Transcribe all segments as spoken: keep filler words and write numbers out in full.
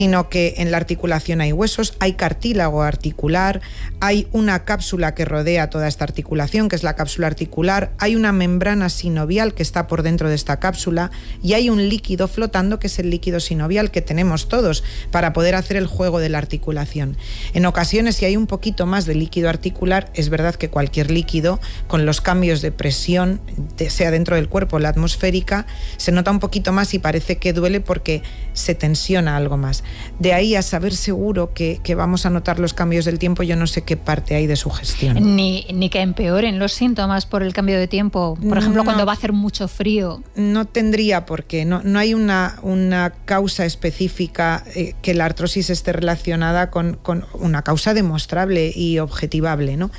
sino que en la articulación hay huesos, hay cartílago articular, hay una cápsula que rodea toda esta articulación, que es la cápsula articular, hay una membrana sinovial que está por dentro de esta cápsula y hay un líquido flotando que es el líquido sinovial que tenemos todos para poder hacer el juego de la articulación. En ocasiones, si hay un poquito más de líquido articular, es verdad que cualquier líquido, con los cambios de presión, sea dentro del cuerpo o la atmosférica, se nota un poquito más y parece que duele porque se tensiona algo más. De ahí a saber seguro que, que vamos a notar los cambios del tiempo, yo no sé qué parte hay de sugestión. Ni, ni que empeoren los síntomas por el cambio de tiempo. Por ejemplo, no, cuando va a hacer mucho frío. No tendría por qué. No, no hay una, una causa específica eh, que la artrosis esté relacionada con, con una causa demostrable y objetivable, ¿no?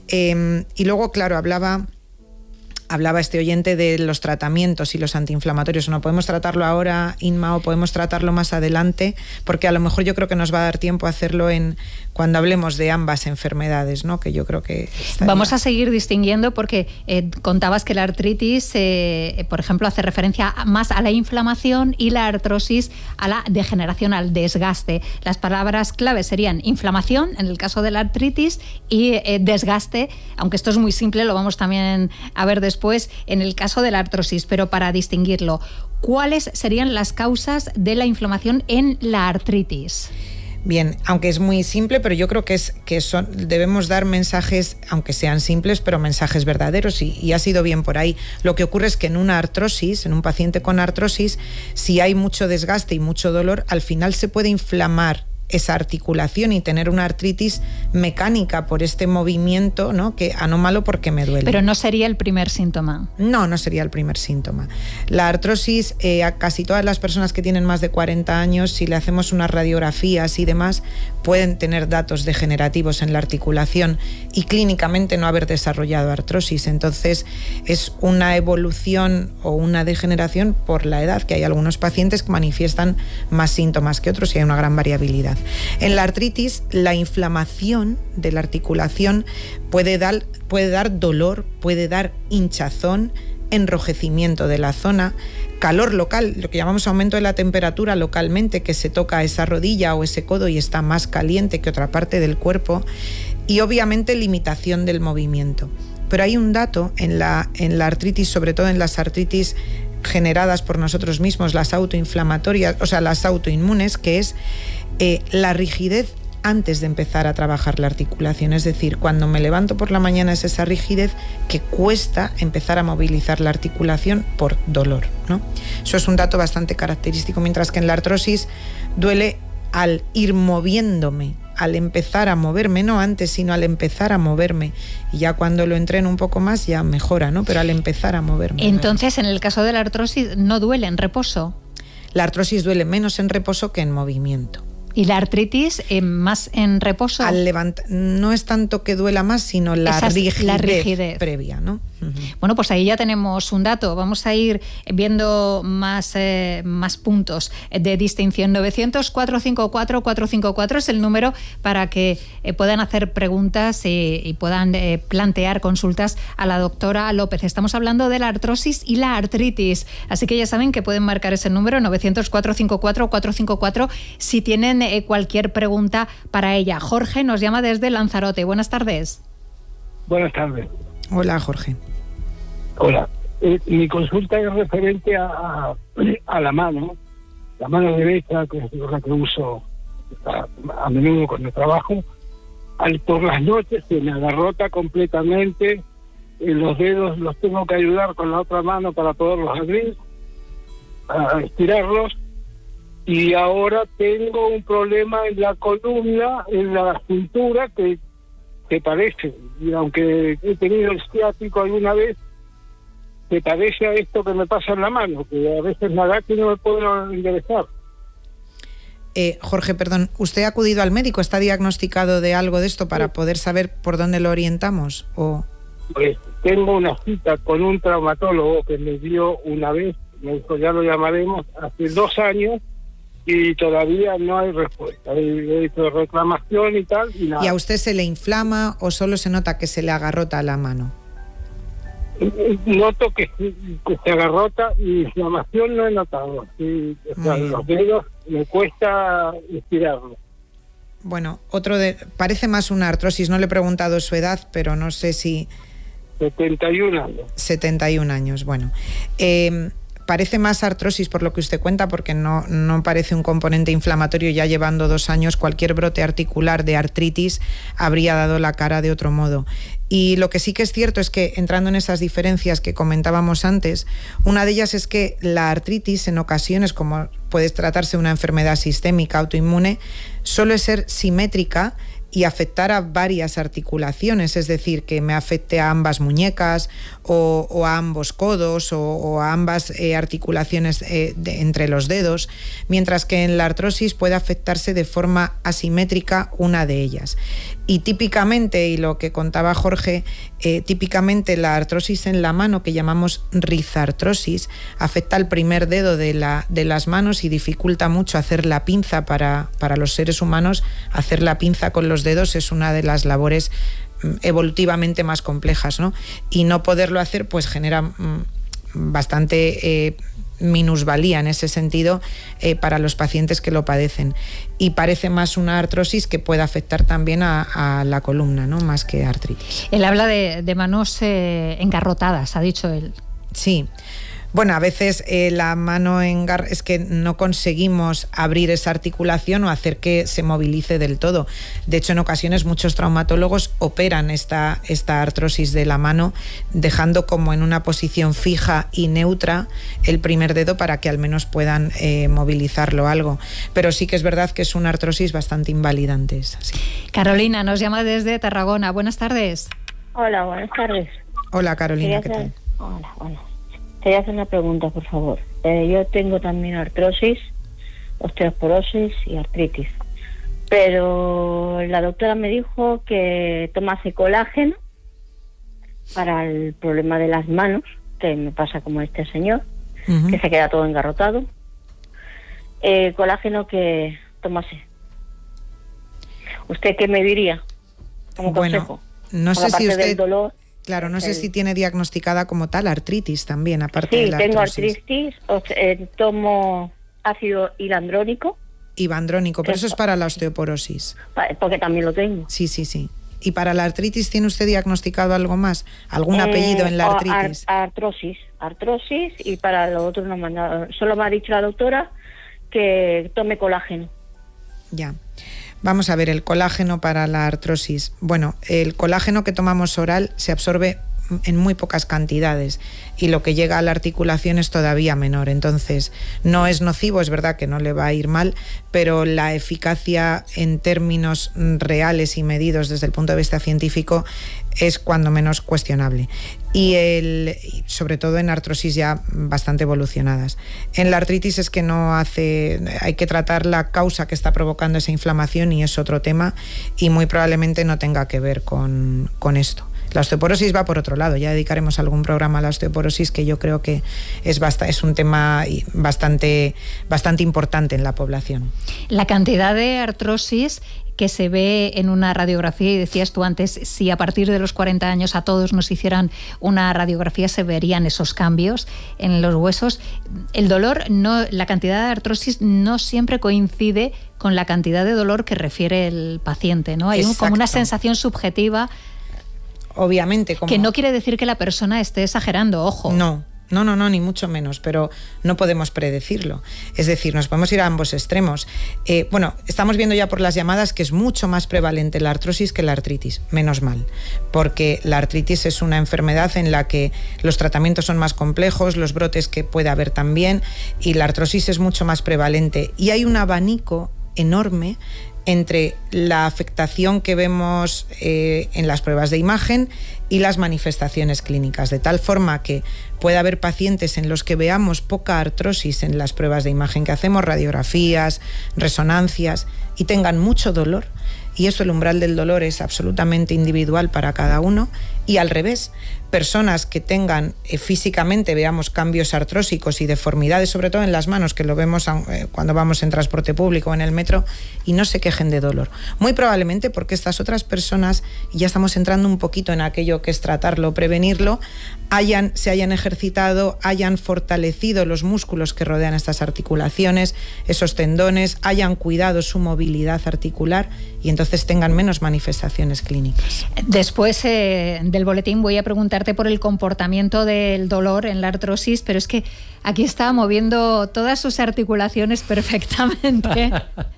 Eh, y luego, claro, hablaba... Hablaba este oyente de los tratamientos y los antiinflamatorios. ¿No podemos tratarlo ahora, Inma, o podemos tratarlo más adelante? Porque a lo mejor yo creo que nos va a dar tiempo a hacerlo en cuando hablemos de ambas enfermedades, ¿no? Que yo creo que estaría... Vamos a seguir distinguiendo porque eh, contabas que la artritis, eh, por ejemplo, hace referencia más a la inflamación y la artrosis a la degeneración, al desgaste. Las palabras claves serían inflamación, en el caso de la artritis, y eh, desgaste, aunque esto es muy simple, lo vamos también a ver después. Después, en el caso de la artrosis, pero para distinguirlo, ¿cuáles serían las causas de la inflamación en la artritis? Bien, aunque es muy simple, pero yo creo que es que son, debemos dar mensajes, aunque sean simples, pero mensajes verdaderos, y, y ha sido bien por ahí. Lo que ocurre es que en una artrosis, en un paciente con artrosis, si hay mucho desgaste y mucho dolor, al final se puede inflamar esa articulación y tener una artritis mecánica por este movimiento, ¿no? Que anómalo porque me duele. Pero no sería el primer síntoma. No, no sería el primer síntoma. La artrosis, eh, a casi todas las personas que tienen más de cuarenta años, si le hacemos unas radiografías y demás, pueden tener datos degenerativos en la articulación y clínicamente no haber desarrollado artrosis. Entonces, es una evolución o una degeneración por la edad, que hay algunos pacientes que manifiestan más síntomas que otros y hay una gran variabilidad. En la artritis, la inflamación de la articulación puede dar, puede dar dolor, puede dar hinchazón, enrojecimiento de la zona, calor local, lo que llamamos aumento de la temperatura localmente, que se toca esa rodilla o ese codo y está más caliente que otra parte del cuerpo, y obviamente limitación del movimiento. Pero hay un dato en la, en la artritis, sobre todo en las artritis generadas por nosotros mismos, las autoinflamatorias, o sea, las autoinmunes, que es eh, la rigidez antes de empezar a trabajar la articulación. Es decir, cuando me levanto por la mañana es esa rigidez que cuesta empezar a movilizar la articulación por dolor, ¿no? Eso es un dato bastante característico, mientras que en la artrosis duele al ir moviéndome, al empezar a moverme, no antes, sino al empezar a moverme. Y ya cuando lo entreno un poco más ya mejora, ¿no? Pero al empezar a moverme. Entonces, en el caso de la artrosis, ¿no duele en reposo? La artrosis duele menos en reposo que en movimiento. ¿Y la artritis eh, más en reposo? Al levantar, no es tanto que duela más, sino la, rigidez, la rigidez previa, ¿no? Uh-huh. Bueno, pues ahí ya tenemos un dato. Vamos a ir viendo más, eh, más puntos de distinción. nueve cero cero, cuatro cinco cuatro, cuatro cinco cuatro es el número para que eh, puedan hacer preguntas y, y puedan eh, plantear consultas a la doctora López. Estamos hablando de la artrosis y la artritis, así que ya saben que pueden marcar ese número nueve cero cero, cuatro cinco cuatro, cuatro cinco cuatro si tienen eh, cualquier pregunta para ella. Jorge nos llama desde Lanzarote. Buenas tardes. Buenas tardes. Hola, Jorge. Hola. Eh, mi consulta es referente a, a, a la mano, la mano derecha, que es la que uso a, a menudo cuando trabajo. Al, por las noches se me agarrota completamente, eh, los dedos los tengo que ayudar con la otra mano para poderlos abrir, a estirarlos. Y ahora tengo un problema en la columna, en la cintura, que, que parece, y aunque he tenido el ciático alguna vez, que parece a esto que me pasa en la mano, que a veces me agacho y no me puedo enderezar. Eh, Jorge, perdón, ¿usted ha acudido al médico? ¿Está diagnosticado de algo de esto para poder saber por dónde lo orientamos? ¿O? Pues tengo una cita con un traumatólogo que me dio una vez, me dijo, ya lo llamaremos, hace dos años, y todavía no hay respuesta. He hecho reclamación y tal, y nada. ¿Y a usted se le inflama o solo se nota que se le agarrota la mano? noto que, que se agarrota y inflamación no he notado. Sí, o sea, los dedos me cuesta estirarlos. Bueno, otro de, parece más una artrosis, no le he preguntado su edad, pero no sé si... setenta y un años. setenta y un años, bueno. Eh, parece más artrosis por lo que usted cuenta, porque no, no parece un componente inflamatorio. Ya llevando dos años, cualquier brote articular de artritis habría dado la cara de otro modo. Y lo que sí que es cierto es que, entrando en esas diferencias que comentábamos antes, una de ellas es que la artritis, en ocasiones, como puede tratarse de una enfermedad sistémica autoinmune, suele ser simétrica y afectar a varias articulaciones, es decir, que me afecte a ambas muñecas o, o a ambos codos o, o a ambas eh, articulaciones eh, de, entre los dedos, mientras que en la artrosis puede afectarse de forma asimétrica una de ellas. Y típicamente, y lo que contaba Jorge, eh, típicamente la artrosis en la mano, que llamamos rizartrosis, afecta al primer dedo de, la, de las manos y dificulta mucho hacer la pinza para, para los seres humanos. Hacer la pinza con los dedos es una de las labores evolutivamente más complejas, ¿no? Y no poderlo hacer pues genera mmm, bastante eh, minusvalía en ese sentido eh, para los pacientes que lo padecen. Y parece más una artrosis que puede afectar también a, a la columna, ¿no? Más que artritis. Él habla de, de manos eh, engarrotadas, ha dicho él. Sí. Bueno, a veces eh, la mano engar es que no conseguimos abrir esa articulación o hacer que se movilice del todo. De hecho, en ocasiones muchos traumatólogos operan esta, esta artrosis de la mano, dejando como en una posición fija y neutra el primer dedo para que al menos puedan eh, movilizarlo algo. Pero sí que es verdad que es una artrosis bastante invalidante. Es así. Carolina nos llama desde Tarragona. Buenas tardes. Hola, buenas tardes. Hola, Carolina, ¿qué tal? Hola, hola. Quería hacer una pregunta, por favor. Eh, yo tengo también artrosis, osteoporosis y artritis. Pero la doctora me dijo que tomase colágeno para el problema de las manos, que me pasa como este señor, uh-huh. que se queda todo engarrotado. Eh, colágeno que tomase. ¿Usted qué me diría como bueno, consejo? No sé si usted... del dolor. Claro, no sé el... si tiene diagnosticada como tal artritis también, aparte sí, de la artrosis. Sí, tengo artritis, o sea, eh, tomo ácido hilandrónico. Hibandrónico, pero eso es para la osteoporosis. Porque también lo tengo. Sí, sí, sí. ¿Y para la artritis tiene usted diagnosticado algo más? ¿Algún eh, apellido en la artritis? Ar artrosis, artrosis, y para lo otro no me han dado. Solo me ha dicho la doctora que tome colágeno. Ya. Vamos a ver, el colágeno para la artrosis. Bueno, el colágeno que tomamos oral se absorbe en muy pocas cantidades y lo que llega a la articulación es todavía menor. Entonces, no es nocivo, es verdad que no le va a ir mal, pero la eficacia en términos reales y medidos desde el punto de vista científico es cuando menos cuestionable. Y el, sobre todo en artrosis ya bastante evolucionadas. En la artritis es que no hace, hay que tratar la causa que está provocando esa inflamación y es otro tema y muy probablemente no tenga que ver con, con esto. La osteoporosis va por otro lado, ya dedicaremos algún programa a la osteoporosis que yo creo que es, basta, es un tema bastante, bastante importante en la población. La cantidad de artrosis que se ve en una radiografía, y decías tú antes, si a partir de los cuarenta años a todos nos hicieran una radiografía se verían esos cambios en los huesos. El dolor, no, la cantidad de artrosis no siempre coincide con la cantidad de dolor que refiere el paciente, ¿no? Hay un, como una sensación subjetiva. Obviamente. Como... Que no quiere decir que la persona esté exagerando, ojo. No. No, no, no, ni mucho menos, pero no podemos predecirlo. Es decir, nos podemos ir a ambos extremos. Eh, bueno, estamos viendo ya por las llamadas que es mucho más prevalente la artrosis que la artritis, menos mal, porque la artritis es una enfermedad en la que los tratamientos son más complejos, los brotes que puede haber también, y la artrosis es mucho más prevalente. Y hay un abanico enorme entre la afectación que vemos eh, en las pruebas de imagen y las manifestaciones clínicas, de tal forma que puede haber pacientes en los que veamos poca artrosis en las pruebas de imagen que hacemos, radiografías, resonancias, y tengan mucho dolor. Y eso, el umbral del dolor es absolutamente individual para cada uno, y al revés, personas que tengan eh, físicamente, veamos, cambios artrósicos y deformidades, sobre todo en las manos, que lo vemos eh, cuando vamos en transporte público o en el metro, y no se quejen de dolor. Muy probablemente porque estas otras personas, y ya estamos entrando un poquito en aquello que es tratarlo, prevenirlo, hayan, se hayan ejercitado, hayan fortalecido los músculos que rodean estas articulaciones, esos tendones, hayan cuidado su movilidad articular y entonces tengan menos manifestaciones clínicas. Después eh, del boletín voy a preguntarte por el comportamiento del dolor en la artrosis, pero es que aquí está moviendo todas sus articulaciones perfectamente.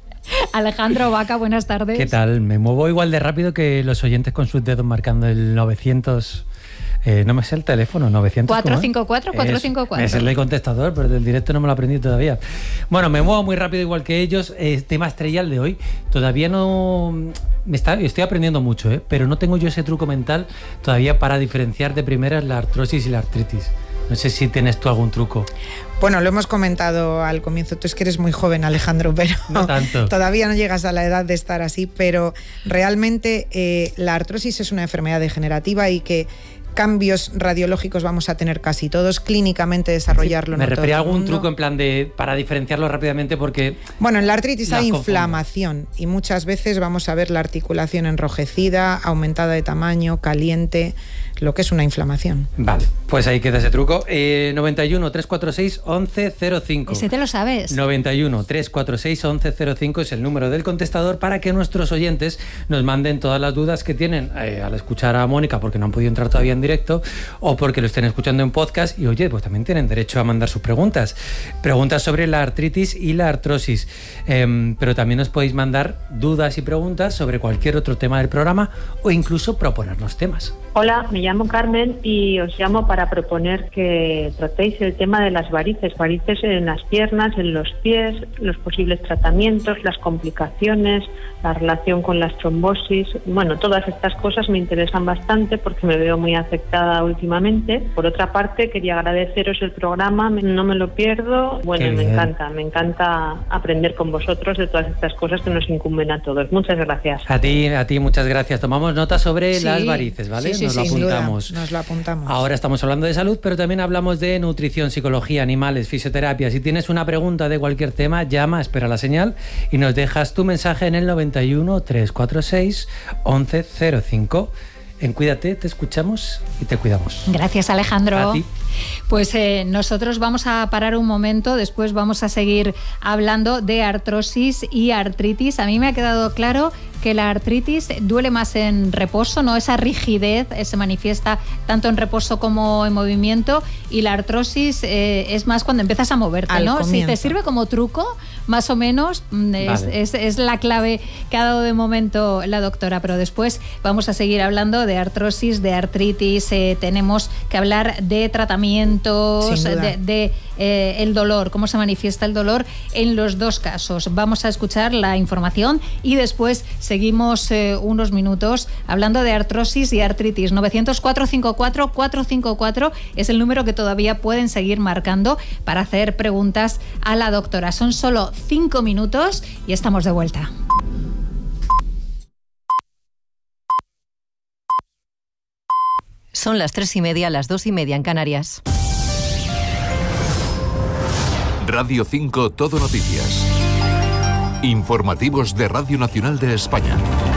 Alejandro Vaca, buenas tardes. ¿Qué tal? Me muevo igual de rápido que los oyentes con sus dedos marcando el novecientos... Eh, no me sé el teléfono, novecientos... cuatro cinco cuatro, cuatro cinco cuatro. Es el del contestador, pero del directo no me lo aprendí todavía. Bueno, me muevo muy rápido igual que ellos. Eh, tema estrella el de hoy. Todavía no... Me está, estoy aprendiendo mucho, ¿eh? Pero no tengo yo ese truco mental todavía para diferenciar de primeras la artrosis y la artritis. No sé si tienes tú algún truco. Bueno, lo hemos comentado al comienzo, tú es que eres muy joven, Alejandro, pero no tanto. Todavía no llegas a la edad de estar así, pero realmente eh, la artrosis es una enfermedad degenerativa y que cambios radiológicos vamos a tener casi todos, clínicamente desarrollarlo. Sí, me no refería a algún mundo. truco en plan de para diferenciarlo rápidamente porque... Bueno, en la artritis hay inflamación confundo. Y muchas veces vamos a ver la articulación enrojecida, aumentada de tamaño, caliente, lo que es una inflamación. Vale, pues ahí queda ese truco. Eh, noventa y uno, trescientos cuarenta y seis, once cero cinco. Ese te lo sabes. noventa y uno, trescientos cuarenta y seis, once cero cinco es el número del contestador para que nuestros oyentes nos manden todas las dudas que tienen eh, al escuchar a Mónica porque no han podido entrar todavía en directo o porque lo estén escuchando en podcast y oye, pues también tienen derecho a mandar sus preguntas. Preguntas sobre la artritis y la artrosis. Eh, pero también os podéis mandar dudas y preguntas sobre cualquier otro tema del programa o incluso proponernos temas. Hola, me llamo Carmen y os llamo para proponer que tratéis el tema de las varices, varices en las piernas, en los pies, los posibles tratamientos, las complicaciones, la relación con las trombosis. Bueno, todas estas cosas me interesan bastante porque me veo muy afectada últimamente. Por otra parte, quería agradeceros el programa, no me lo pierdo. Bueno, me encanta, me encanta aprender con vosotros de todas estas cosas que nos incumben a todos. Muchas gracias. A ti, a ti, muchas gracias. Tomamos nota sobre sí, las varices, ¿vale? Sí, sí, nos lo sí, apuntamos. Nos lo apuntamos. Ahora estamos hablando de salud, pero también hablamos de nutrición, psicología, animales, fisioterapia. Si tienes una pregunta de cualquier tema, llama, espera la señal y nos dejas tu mensaje en el noventa y uno, trescientos cuarenta y seis, once cero cinco. En Cuídate, te escuchamos y te cuidamos. Gracias, Alejandro. A ti. Pues eh, nosotros vamos a parar un momento, después vamos a seguir hablando de artrosis y artritis. A mí me ha quedado claro que la artritis duele más en reposo, ¿no? Esa rigidez eh, se manifiesta tanto en reposo como en movimiento, y la artrosis eh, es más cuando empiezas a moverte, Al ¿no? comienzo. Si te sirve como truco, más o menos, es, Vale. es, es la clave que ha dado de momento la doctora, pero después vamos a seguir hablando de artrosis, de artritis, eh, tenemos que hablar de tratamientos, Sin duda. de, de eh, el dolor, cómo se manifiesta el dolor en los dos casos. Vamos a escuchar la información y después seguimos eh, unos minutos hablando de artrosis y artritis. novecientos, cuatrocientos cincuenta y cuatro, cuatrocientos cincuenta y cuatro es el número que todavía pueden seguir marcando para hacer preguntas a la doctora. Son solo cinco minutos y estamos de vuelta. Son las tres y media, las dos y media en Canarias. Radio cinco Todo Noticias. Informativos de Radio Nacional de España.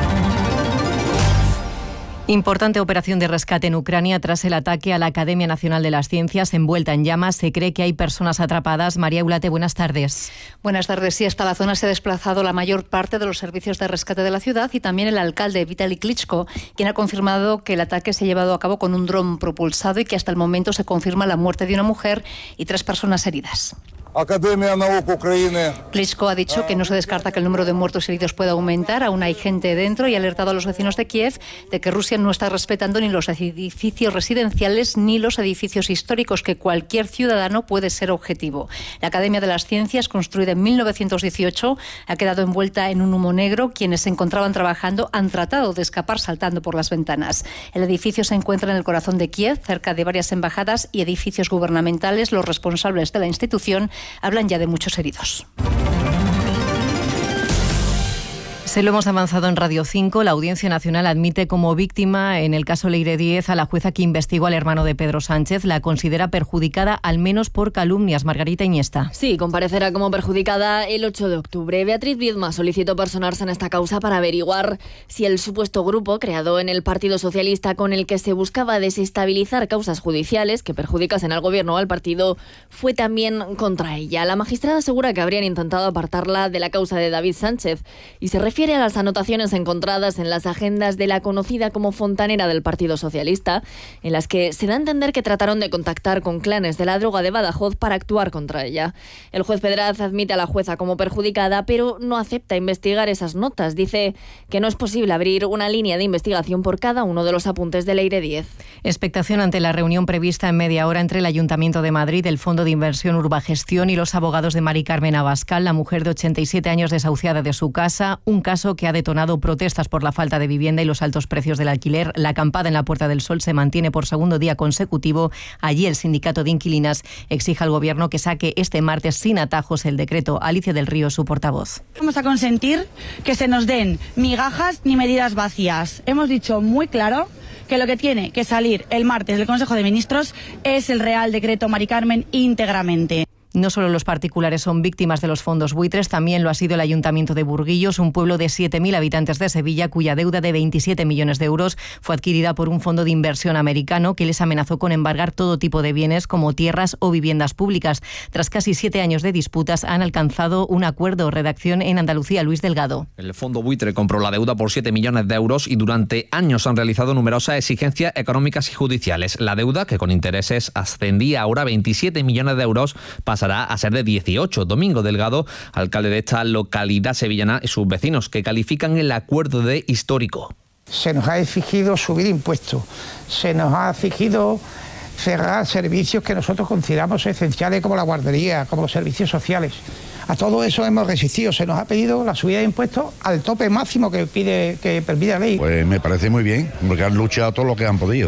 Importante operación de rescate en Ucrania tras el ataque a la Academia Nacional de las Ciencias envuelta en llamas. Se cree que hay personas atrapadas. María Eulate, buenas tardes. Buenas tardes. Sí, hasta la zona se ha desplazado la mayor parte de los servicios de rescate de la ciudad y también el alcalde Vitaly Klitschko, quien ha confirmado que el ataque se ha llevado a cabo con un dron propulsado y que hasta el momento se confirma la muerte de una mujer y tres personas heridas. Klitschko ha dicho que no se descarta que el número de muertos y heridos pueda aumentar. Aún hay gente dentro y ha alertado a los vecinos de Kiev de que Rusia no está respetando ni los edificios residenciales ni los edificios históricos, que cualquier ciudadano puede ser objetivo. La Academia de las Ciencias, construida en mil novecientos dieciocho, ha quedado envuelta en un humo negro. Quienes se encontraban trabajando han tratado de escapar saltando por las ventanas. El edificio se encuentra en el corazón de Kiev, cerca de varias embajadas y edificios gubernamentales. Los responsables de la institución hablan ya de muchos heridos. Se lo hemos avanzado en Radio cinco. La Audiencia Nacional admite como víctima, en el caso Leire Díez, a la jueza que investigó al hermano de Pedro Sánchez. La considera perjudicada al menos por calumnias. Margarita Iniesta. Sí, comparecerá como perjudicada el ocho de octubre. Beatriz Viedma solicitó personarse en esta causa para averiguar si el supuesto grupo creado en el Partido Socialista, con el que se buscaba desestabilizar causas judiciales que perjudicasen al gobierno o al partido, fue también contra ella. La magistrada asegura que habrían intentado apartarla de la causa de David Sánchez y se refiere a las anotaciones encontradas en las agendas de la conocida como fontanera del Partido Socialista, en las que se da a entender que trataron de contactar con clanes de la droga de Badajoz para actuar contra ella. El juez Pedraz admite a la jueza como perjudicada, pero no acepta investigar esas notas. Dice que no es posible abrir una línea de investigación por cada uno de los apuntes de Leire Díez. Expectación ante la reunión prevista en media hora entre el Ayuntamiento de Madrid, el Fondo de Inversión Urbagestión y los abogados de Mari Carmen Abascal, la mujer de ochenta y siete años desahuciada de su casa, un caso que ha detonado protestas por la falta de vivienda y los altos precios del alquiler. La acampada en la Puerta del Sol se mantiene por segundo día consecutivo. Allí el sindicato de inquilinas exige al Gobierno que saque este martes sin atajos el decreto. Alicia del Río, su portavoz. Vamos a consentir que se nos den migajas ni medidas vacías. Hemos dicho muy claro que lo que tiene que salir el martes del Consejo de Ministros es el Real Decreto Mari Carmen íntegramente. No solo los particulares son víctimas de los fondos buitres, también lo ha sido el Ayuntamiento de Burguillos, un pueblo de siete mil habitantes de Sevilla, cuya deuda de veintisiete millones de euros fue adquirida por un fondo de inversión americano que les amenazó con embargar todo tipo de bienes como tierras o viviendas públicas. Tras casi siete años de disputas, han alcanzado un acuerdo. Redacción en Andalucía, Luis Delgado. El fondo buitre compró la deuda por siete millones de euros y durante años han realizado numerosas exigencias económicas y judiciales. La deuda, que con intereses ascendía ahora a veintisiete millones de euros, pasará a ser de dieciocho. Domingo Delgado, alcalde de esta localidad sevillana, y sus vecinos, que califican el acuerdo de histórico. Se nos ha exigido subir impuestos, se nos ha exigido cerrar servicios que nosotros consideramos esenciales, como la guardería, como los servicios sociales. A todo eso hemos resistido. Se nos ha pedido la subida de impuestos al tope máximo que pide, que permite la ley. Pues me parece muy bien, porque han luchado todo lo que han podido.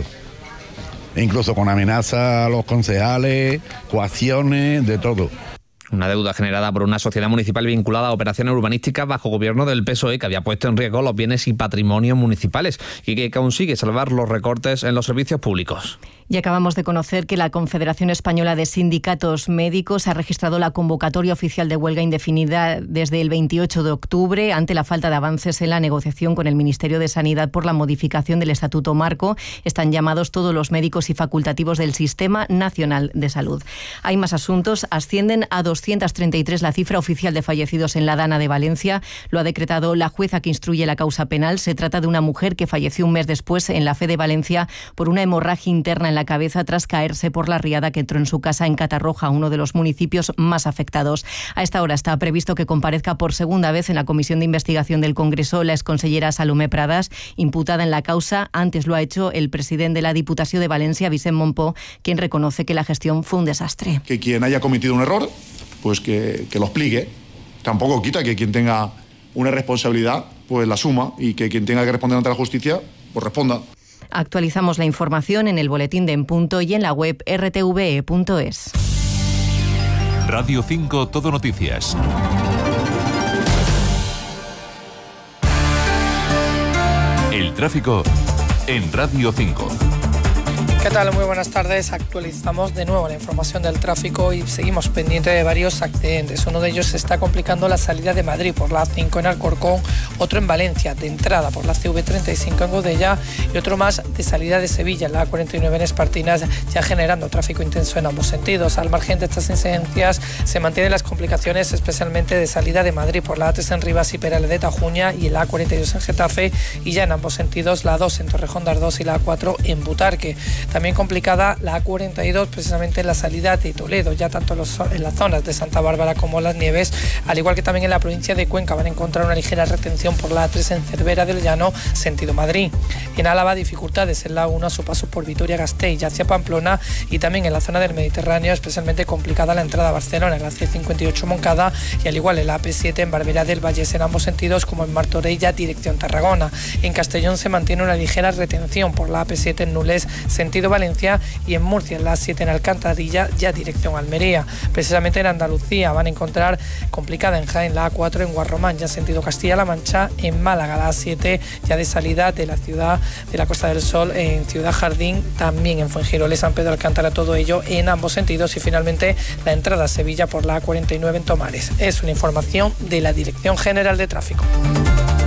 Incluso con amenazas a los concejales, coacciones, de todo. Una deuda generada por una sociedad municipal vinculada a operaciones urbanísticas bajo gobierno del P S O E, que había puesto en riesgo los bienes y patrimonios municipales y que consigue salvar los recortes en los servicios públicos. Y acabamos de conocer que la Confederación Española de Sindicatos Médicos ha registrado la convocatoria oficial de huelga indefinida desde el veintiocho de octubre ante la falta de avances en la negociación con el Ministerio de Sanidad por la modificación del Estatuto Marco. Están llamados todos los médicos y facultativos del Sistema Nacional de Salud. Hay más asuntos. Ascienden a doscientos treinta y tres la cifra oficial de fallecidos en la Dana de Valencia. Lo ha decretado la jueza que instruye la causa penal. Se trata de una mujer que falleció un mes después en la Fe de Valencia por una hemorragia interna en la cabeza tras caerse por la riada que entró en su casa en Catarroja, uno de los municipios más afectados. A esta hora está previsto que comparezca por segunda vez en la Comisión de Investigación del Congreso la exconsellera Salomé Pradas, imputada en la causa. Antes lo ha hecho el presidente de la Diputación de Valencia, Vicent Montpó, quien reconoce que la gestión fue un desastre. Que quien haya cometido un error, pues que, que lo explique. Tampoco quita que quien tenga una responsabilidad, pues la asuma, y que quien tenga que responder ante la justicia, pues responda. Actualizamos la información en el boletín de En Punto y en la web r t v e punto es. Radio cinco Todo Noticias. El tráfico en Radio cinco. ¿Qué tal? Muy buenas tardes. Actualizamos de nuevo la información del tráfico y seguimos pendiente de varios accidentes. Uno de ellos se está complicando la salida de Madrid por la A cinco en Alcorcón, otro en Valencia, de entrada por la C V treinta y cinco en Godella y otro más de salida de Sevilla, en la A cuarenta y nueve en Espartinas, ya generando tráfico intenso en ambos sentidos. Al margen de estas incidencias se mantienen las complicaciones, especialmente de salida de Madrid por la A tres en Rivas y Perales de Tajuña y la A cuarenta y dos en Getafe, y ya en ambos sentidos la A dos en Torrejón de Ardoz y la A cuatro en Butarque. También complicada la A cuarenta y dos, precisamente en la salida de Toledo, ya tanto en las zonas de Santa Bárbara como Las Nieves, al igual que también en la provincia de Cuenca van a encontrar una ligera retención por la A tres en Cervera del Llano, sentido Madrid. En Álava, dificultades en la A uno a su paso por Vitoria-Gasteiz hacia Pamplona, y también en la zona del Mediterráneo, especialmente complicada la entrada a Barcelona en la C cincuenta y ocho Moncada, y al igual en la A P siete en Barberá del Vallés en ambos sentidos, como en Martorella, dirección Tarragona. En Castellón se mantiene una ligera retención por la A P siete en Nules, sentido Valencia, y en Murcia en la A siete en Alcantarilla, ya dirección Almería. Precisamente en Andalucía van a encontrar complicada en Jaén la A cuatro en Guarromán, ya sentido Castilla-La Mancha, ocho en Málaga, la A siete ya de salida de la ciudad de la Costa del Sol en Ciudad Jardín, también en Fuengiroles, San Pedro Alcántara, todo ello en ambos sentidos, y finalmente la entrada a Sevilla por la A cuarenta y nueve en Tomares. Es una información de la Dirección General de Tráfico.